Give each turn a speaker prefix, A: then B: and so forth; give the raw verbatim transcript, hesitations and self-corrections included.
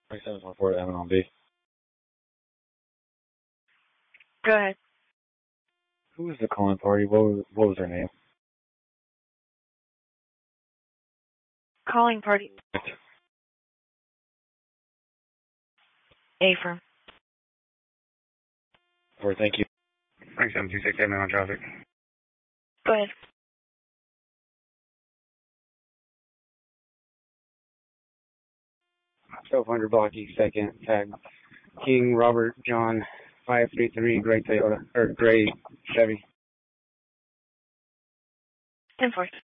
A: twenty-seven twenty-four M on B.
B: Go ahead.
A: Who was the calling party? What was, what was her name?
B: Calling party. A firm.
A: Or thank you.
C: Thanks, seven two six M on traffic.
B: Go ahead.
C: twelve hundred block East second, tag King Robert John five three three, gray Toyota, or gray Chevy.
B: ten four.